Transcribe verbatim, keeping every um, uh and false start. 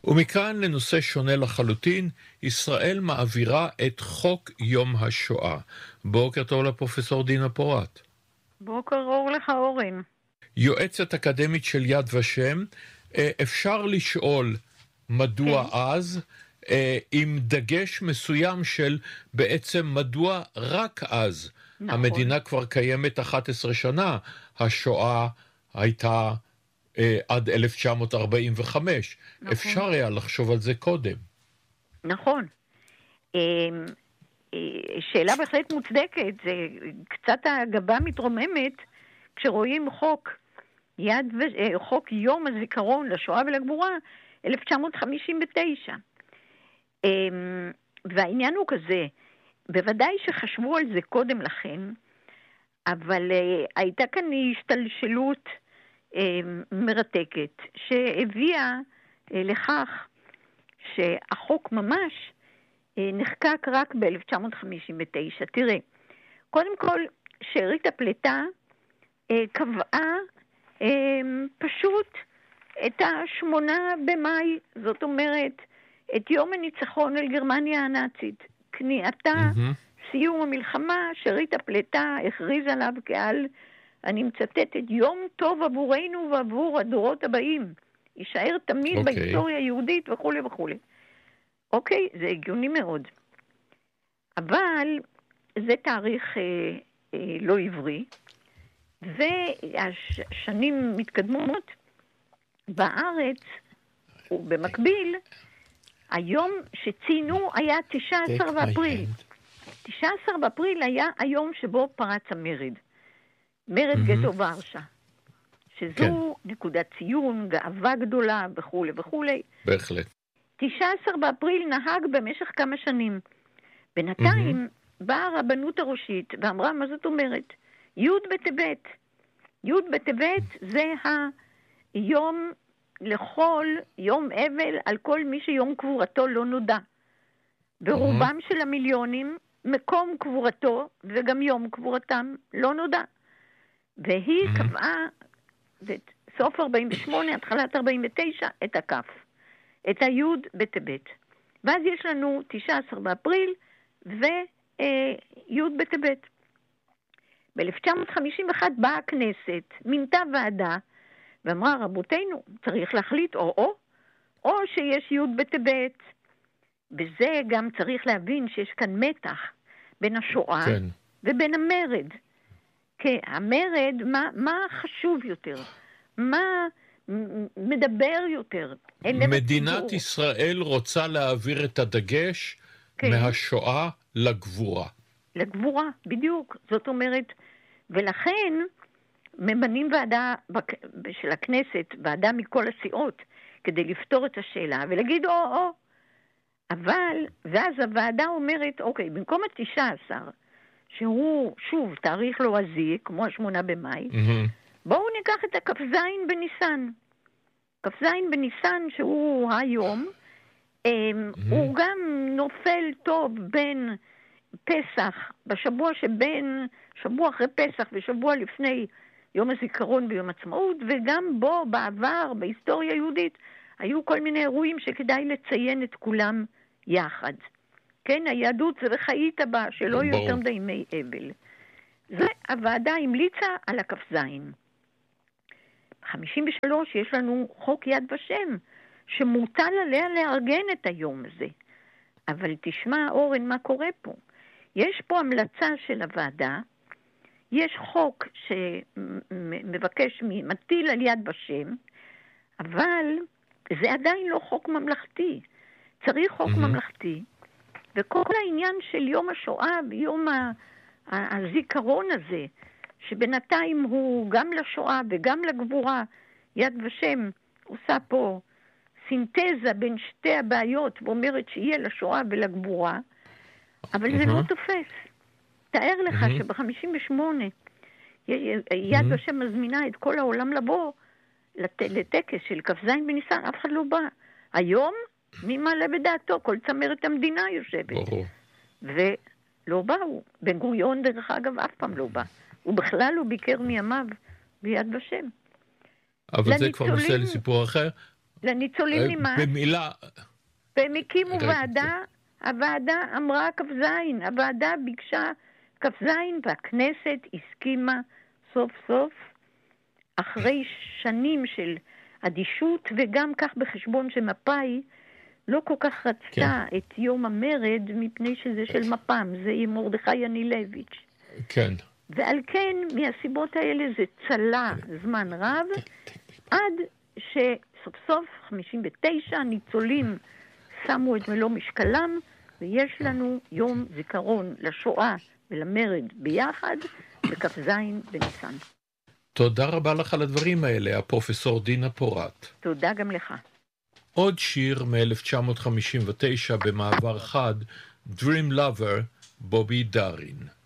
ומכאן לנושא שונה לחלוטין, ישראל מעבירה את חוק יום השואה. בוקר טוב לפרופסור דינה פורת. בוקר אור לך אורן. יועצת אקדמית של יד ושם, אפשר לשאול מדוע כן. אז, עם דגש מסוים של בעצם מדוע רק אז. נכון. המדינה כבר קיימת אחת עשרה שנה, השואה הייתה עד אלף תשע מאות ארבעים וחמש. נכון. אפשר היה לחשוב על זה קודם. נכון. שאלה בהחלט מוצדקת, זה קצת הגבה מתרוממת כשרואים חוק יד ו... חוק יום הזיכרון לשואה ולגבורה אלף תשע מאות חמישים ותשע. והעניין הוא כזה, בוודאי שחשבו על זה קודם לכן, אבל הייתה כאן השתלשלות מרתקת שהביאה לכך שהחוק ממש נחקק רק ב-אלף תשע מאות חמישים ותשע. תראה, קודם כל שארית הפליטה קבעה פשוט את השמונה במאי, זאת אומרת את יום הניצחון על גרמניה הנאצית, כניעתה, mm-hmm. סיום המלחמה. שארית הפליטה הכריז עליו כעל, אני מצטטת, יום טוב עבורנו ועבור הדורות הבאים, יישאר תמיד okay. בהיסטוריה היהודית וכו' וכו'. אוקיי, זה הגיוני מאוד. אבל זה תאריך אה, אה, לא עברי, והשנים מתקדמות בארץ, ובמקביל, היום שציינו היה תשעה עשר באפריל. תשעה עשר באפריל היה היום שבו פרץ המרד. מרד mm-hmm. גטו ורשה. שזו כן. נקודת ציון, גאווה גדולה וכו' וכו'. בהחלט. תשעה עשר באפריל נהג במשך כמה שנים. בינתיים mm-hmm. באה הרבנות הראשית ואמרה, מה זאת אומרת? י' בטבת. י' בטבת זה היום לכל יום אבל על כל מי שיום קבורתו לא נודע. ברובם mm-hmm. של המיליונים מקום קבורתו וגם יום קבורתם לא נודע. והיא mm-hmm. קבעה בסוף ארבעים ושמונה, התחלת ארבעים ותשע, את הכף. את היוד בטבת. ואז יש לנו תשעה עשר באפריל ויוד בטבת. ב-אלף תשע מאות חמישים ואחת באה הכנסת, מינתה ועדה, ואמרה, רבותינו, צריך להחליט או-או, או שיש יוד בטבת. בזה גם צריך להבין שיש כאן מתח בין השואה כן. ובין המרד. כי המרד, מה, מה חשוב יותר? מה מדבר יותר? מדינת ישראל רוצה להעביר את הדגש כן. מהשואה לגבורה. לגבורה, בדיוק. זאת אומרת, ולכן ממנים ועדה של הכנסת, ועדה מכל הסיעות, כדי לפתור את השאלה ולהגיד או-או. אבל, ואז הוועדה אומרת, אוקיי, במקום התשע עשר, שהוא שוב תאריך לועזי, כמו השמונה במאי, mm-hmm. בואו ניקח את הכ"ז בניסן. כ"ז בניסן שהוא היום, mm-hmm. הוא גם נופל טוב בין פסח, בשבוע שבין, שבוע אחרי פסח ושבוע לפני יום הזיכרון ביום עצמאות, וגם בו בעבר, בהיסטוריה היהודית, היו כל מיני אירועים שכדאי לציין את כולם יחד. כן, היהדות זה וחיית בה, שלא יהיו יותר מדי ימי אבל. והוועדה המליצה על הכ"ז. ב-חמישים ושלוש יש לנו חוק יד ושם, שמוטל עליה לארגן את היום הזה. אבל תשמע, אורן, מה קורה פה? יש פה המלצה של הוועדה, יש חוק שמבקש, מטיל על יד ושם, אבל זה עדיין לא חוק ממלכתי. צריך חוק mm-hmm. ממלכתי, וכל העניין של יום השואה ויום הזיכרון הזה, שבינתיים הוא גם לשואה וגם לגבורה, יד ושם עושה פה סינתזה בין שתי הבעיות, ואומרת שיהיה לשואה ולגבורה, אבל mm-hmm. זה לא תופס. תאר לך mm-hmm. שב-חמישים ושמונה יד mm-hmm. ושם מזמינה את כל העולם לבוא לת... לטקס של כ"ז בניסן, אף אחד לא בא. היום מי מעלה בדעתו? כל צמרת המדינה יושבת. ברור. ולא באו. בן גוריון דרך אגב אף פעם לא בא. הוא בכלל לא ביקר מימיו ביד ושם. אבל לניצולים... זה כבר נושא לסיפור אחר. לניצולים נמאס. במילה... והם הקימו ועדה, הוועדה אמרה כ"ז, הוועדה ביקשה כ"ז, והכנסת הסכימה סוף סוף, אחרי שנים של אדישות, וגם כך בחשבון שמפא"י לא כל כך רצתה כן. את יום המרד, מפני שזה של מפ"ם, זה עם מרדכי ינילביץ'. כן. ועל כן, מהסיבות האלה זה צלה זמן רב, עד שסוף סוף, חמישים ותשע, הניצולים שמו את מלוא משקלם, ויש לנו יום זיכרון לשואה ולמרד ביחד, בכ"ז בניסן. תודה רבה לך על הדברים האלה, הפרופסור דינה פורת. תודה גם לך. עוד שיר מ-אלף תשע מאות חמישים ותשע במעבר חד, Dream Lover, בובי דארין.